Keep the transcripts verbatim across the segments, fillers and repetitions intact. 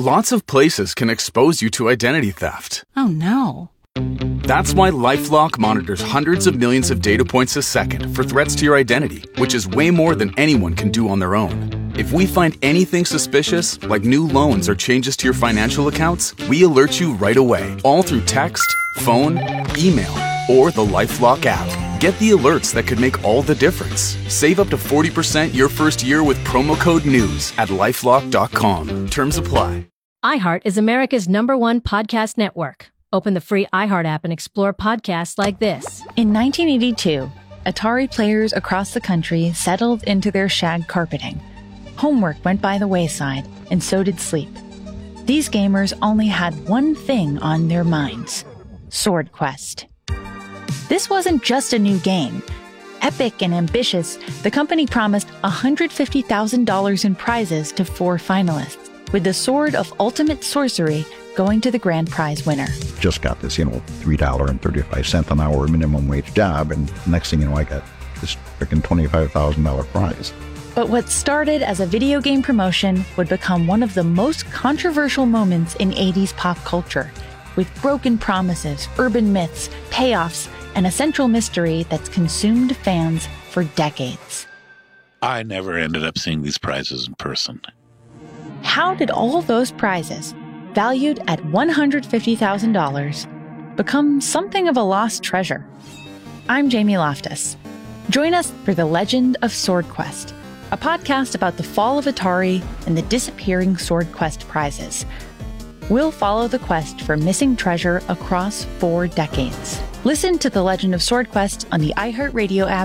Lots of places can expose you to identity theft. Oh, no. That's why LifeLock monitors hundreds of millions of data points a second for threats to your identity, which is way more than anyone can do on their own. If we find anything suspicious, like new loans or changes to your financial accounts, we alert you right away, all through text, phone, email, or the LifeLock app. Get the alerts that could make all the difference. Save up to forty percent your first year with promo code NEWS at lifelock dot com. Terms apply. iHeart is America's number one podcast network. Open the free iHeart app and explore podcasts like this. In nineteen eighty-two, Atari players across the country settled into their shag carpeting. Homework went by the wayside, and so did sleep. These gamers only had one thing on their minds: Sword Quest. This wasn't just a new game. Epic and ambitious, the company promised one hundred fifty thousand dollars in prizes to four finalists, with the Sword of Ultimate Sorcery going to the grand prize winner. Just got this, you know, three dollars and thirty-five cents an hour minimum wage job, and next thing you know, I got this freaking twenty-five thousand dollars prize. But what started as a video game promotion would become one of the most controversial moments in eighties pop culture, with broken promises, urban myths, payoffs, and a central mystery that's consumed fans for decades. I never ended up seeing these prizes in person. How did all those prizes, valued at one hundred fifty thousand dollars, become something of a lost treasure? I'm Jamie Loftus. Join us for The Legend of Sword Quest, a podcast about the fall of Atari and the disappearing Sword Quest prizes. We'll follow the quest for missing treasure across four decades. Listen to The Legend of Sword Quest on the iHeartRadio app.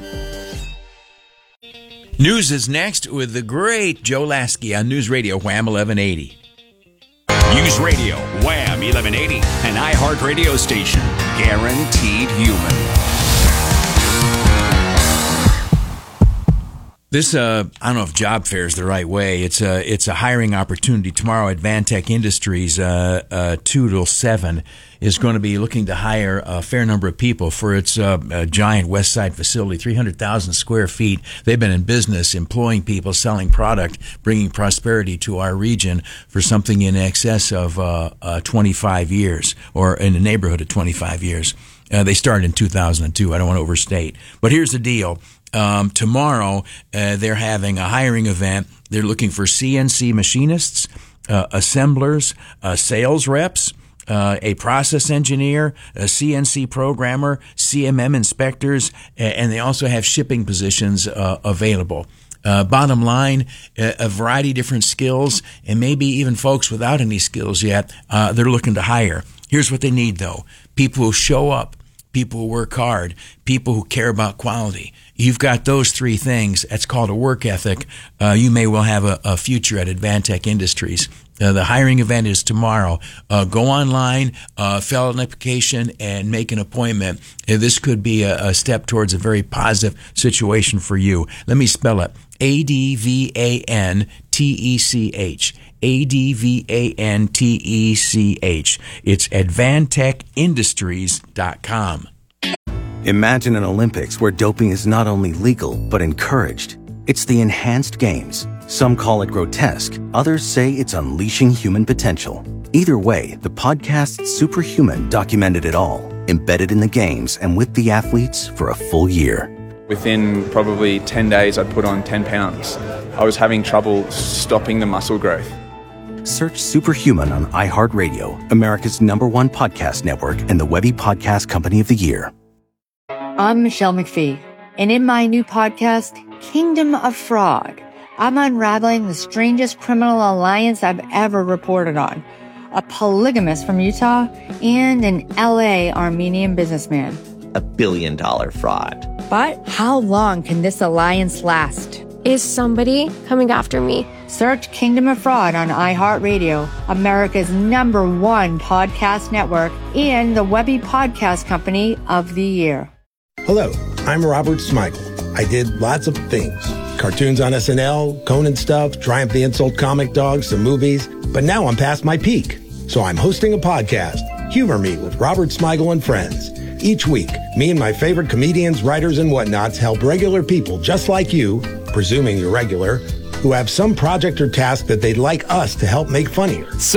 News is next with the great Joe Lasky on News Radio Wham eleven eighty. News Radio Wham eleven eighty, an iHeartRadio station, guaranteed human. This, uh, I don't know if job fair is the right way. It's a, it's a hiring opportunity tomorrow at Vantech Industries, uh, uh, two till seven, is going to be looking to hire a fair number of people for its uh, uh, giant West Side facility, three hundred thousand square feet. They've been in business employing people, selling product, bringing prosperity to our region for something in excess of uh, uh, twenty-five years, or in the neighborhood of twenty-five years. Uh, they started in two thousand two. I don't want to overstate. But here's the deal. Um, tomorrow, uh, they're having a hiring event. They're looking for C N C machinists, uh, assemblers, uh, sales reps, uh, a process engineer, a C N C programmer, C M M inspectors, and they also have shipping positions uh, available. Uh, bottom line, a variety of different skills, and maybe even folks without any skills yet, uh, they're looking to hire. Here's what they need, though. People who show up, people who work hard, people who care about quality. You've got those three things. That's called a work ethic. Uh, you may well have a, a future at Advantech Industries. Uh, the hiring event is tomorrow. Uh, go online, uh, fill out an application, and make an appointment. Uh, this could be a, a step towards a very positive situation for you. Let me spell it. A D V A N T E C H. A D V A N T E C H. It's advantech industries dot com. Imagine an Olympics where doping is not only legal, but encouraged. It's the Enhanced Games. Some call it grotesque. Others say it's unleashing human potential. Either way, the podcast Superhuman documented it all, embedded in the games and with the athletes for a full year. Within probably ten days, I'd put on ten pounds. I was having trouble stopping the muscle growth. Search Superhuman on iHeartRadio, America's number one podcast network and the Webby Podcast Company of the Year. I'm Michelle McPhee, and in my new podcast, Kingdom of Fraud, I'm unraveling the strangest criminal alliance I've ever reported on. A polygamist from Utah and an L A Armenian businessman. A billion dollar fraud. But how long can this alliance last? Is somebody coming after me? Search Kingdom of Fraud on iHeartRadio, America's number one podcast network, and the Webby Podcast Company of the Year. Hello, I'm Robert Smigel. I did lots of things. Cartoons on S N L, Conan stuff, Triumph the Insult Comic Dogs, some movies. But now I'm past my peak. So I'm hosting a podcast, Humor Me with Robert Smigel and Friends. Each week, me and my favorite comedians, writers, and whatnots help regular people just like you, presuming you're regular, who have some project or task that they'd like us to help make funnier.